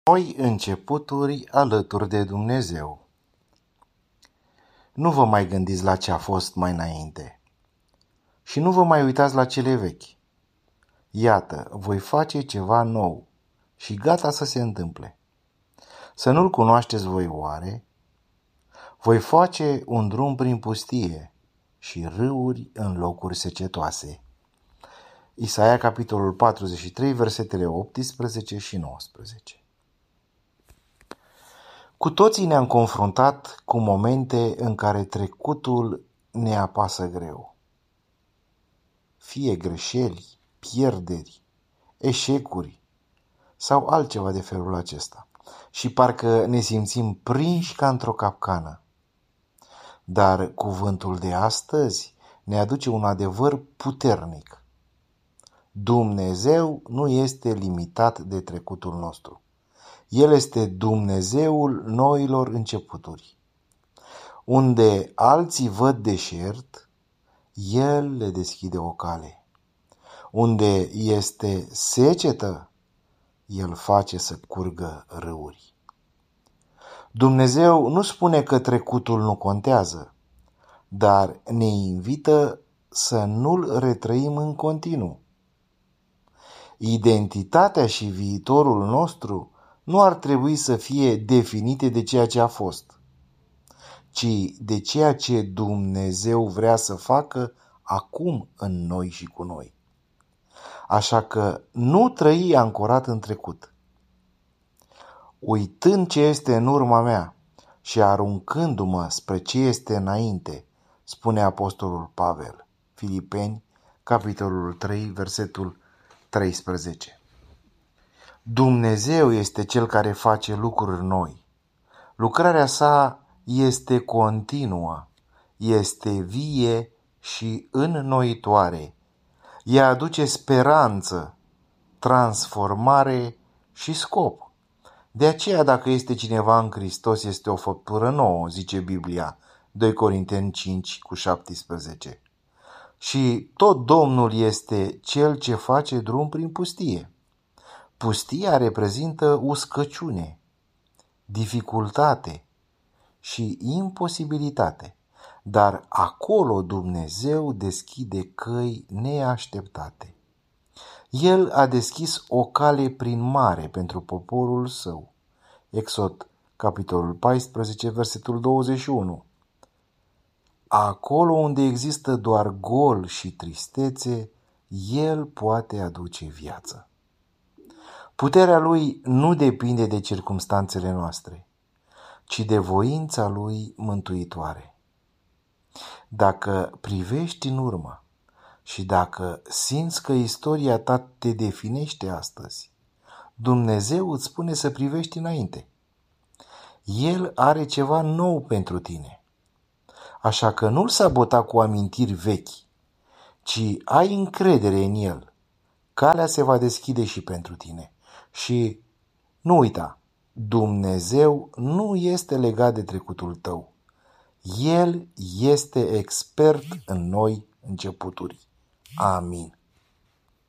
Noi începuturi alături de Dumnezeu. Nu vă mai gândiți la ce a fost mai înainte și nu vă mai uitați la cele vechi. Iată, voi face ceva nou și gata să se întâmple. Să nu-l cunoașteți voi oare? Voi face un drum prin pustie și râuri în locuri secetoase. Isaia, capitolul 43, versetele 18 și 19. Cu toții ne-am confruntat cu momente în care trecutul ne apasă greu. Fie greșeli, pierderi, eșecuri sau altceva de felul acesta. Și parcă ne simțim prinși ca într-o capcană. Dar cuvântul de astăzi ne aduce un adevăr puternic. Dumnezeu nu este limitat de trecutul nostru. El este Dumnezeul noilor începuturi. Unde alții văd deșert, El le deschide o cale. Unde este secetă, El face să curgă râuri. Dumnezeu nu spune că trecutul nu contează, dar ne invită să nu-l retrăim în continuu. Identitatea și viitorul nostru nu ar trebui să fie definite de ceea ce a fost, ci de ceea ce Dumnezeu vrea să facă acum în noi și cu noi. Așa că nu trăi ancorat în trecut. Uitând ce este în urma mea și aruncându-mă spre ce este înainte, spune apostolul Pavel, Filipeni, capitolul 3, versetul 13. Dumnezeu este Cel care face lucruri noi. Lucrarea sa este continuă, este vie și înnoitoare. Ea aduce speranță, transformare și scop. De aceea, dacă este cineva în Hristos, este o făptură nouă, zice Biblia, 2 Corinteni 5 cu 17. Și tot Domnul este Cel ce face drum prin pustie. Pustia reprezintă uscăciune, dificultate și imposibilitate, dar acolo Dumnezeu deschide căi neașteptate. El a deschis o cale prin mare pentru poporul său. Exod, capitolul 14, versetul 21. Acolo unde există doar gol și tristețe, El poate aduce viață. Puterea Lui nu depinde de circumstanțele noastre, ci de voința Lui mântuitoare. Dacă privești în urmă și dacă simți că istoria ta te definește astăzi, Dumnezeu îți spune să privești înainte. El are ceva nou pentru tine. Așa că nu-l sabota cu amintiri vechi, ci ai încredere în El. Calea se va deschide și pentru tine. Și nu uita, Dumnezeu nu este legat de trecutul tău. El este expert în noi începuturi. Amin.